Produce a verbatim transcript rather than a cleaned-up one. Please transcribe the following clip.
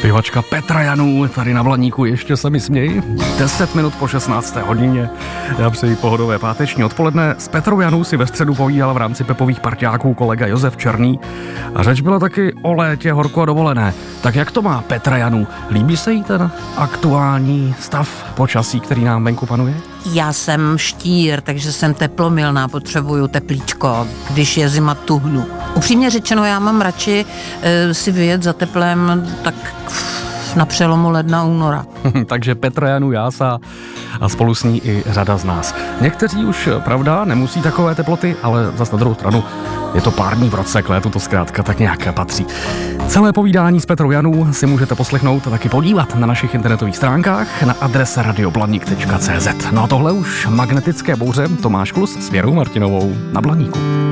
Zpěvačka Petra Janů tady na Blaníku, ještě se mi směj. deset minut po šestnácté hodině. Já přeji pohodové páteční odpoledne. S Petrou Janů si ve středu povídal v rámci Pepových parťáků kolega Josef Černý. A řeč byla taky o létě, horko a dovolené. Tak jak to má Petra Janů? Líbí se jí ten aktuální stav počasí, který nám venku panuje? Já jsem štír, takže jsem teplomilná, potřebuju teplíčko, když je zima tuhnu. Upřímně řečeno, já mám radši e, si vyjet za teplem tak na přelomu ledna února. Takže Petra Janů jásá a spolu s ní i řada z nás. Někteří už, pravda, nemusí takové teploty, ale zase na druhou stranu je to pár dní v roce, k létu to zkrátka tak nějak patří. Celé povídání s Petrou Janů si můžete poslechnout a taky podívat na našich internetových stránkách na adrese radioblanik tečka cé zet. No a tohle už magnetické bouře, Tomáš Klus s Věrou Martinovou na Blaníku.